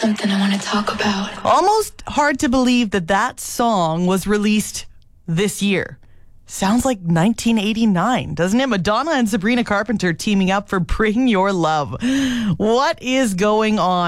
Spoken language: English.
something I want to talk about. Almost hard to believe that song was released this year. Sounds like 1989, doesn't it? Madonna and Sabrina Carpenter teaming up for Bring Your Love. What is going on?